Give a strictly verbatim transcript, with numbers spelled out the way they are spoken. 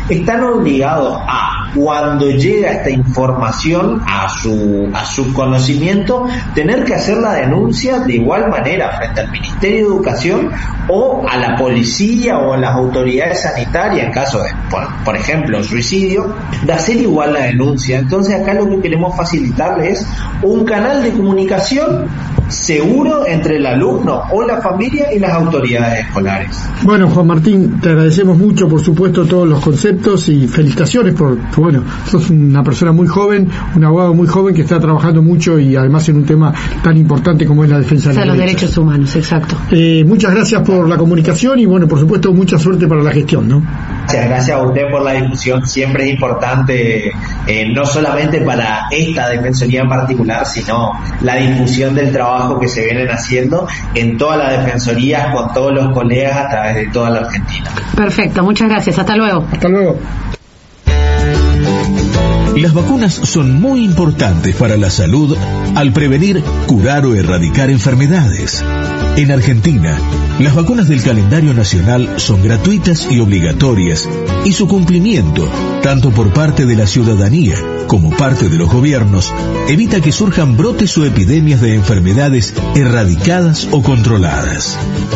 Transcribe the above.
están obligados a, cuando llega esta información a su, a su conocimiento, tener que hacer la denuncia de igual manera frente al Ministerio de Educación o a la policía o a las autoridades sanitarias en caso de, por, por ejemplo, suicidio, de hacer igual la denuncia. Entonces acá lo que queremos facilitarles es un canal de comunicación seguro entre el alumno o la familia y las autoridades escolares. Bueno, Juan Martín, te agradecemos mucho, por supuesto, todos los conceptos y felicitaciones por, bueno, sos una persona muy joven, un abogado muy joven que está trabajando mucho y además en un tema tan importante como es la defensa de los derechos humanos. Exacto. Eh, muchas gracias por la comunicación y, bueno, por supuesto, mucha suerte para la gestión, ¿no? Muchas gracias a usted por la difusión. Siempre es importante, eh, no solamente para esta defensoría en particular, sino la difusión del trabajo que se vienen haciendo en todas las defensorías con todos los colegas a través de toda la Argentina. Perfecto, muchas gracias. Hasta luego. Hasta luego. Las vacunas son muy importantes para la salud al prevenir, curar o erradicar enfermedades. En Argentina, las vacunas del calendario nacional son gratuitas y obligatorias, y su cumplimiento, tanto por parte de la ciudadanía como parte de los gobiernos, evita que surjan brotes o epidemias de enfermedades erradicadas o controladas.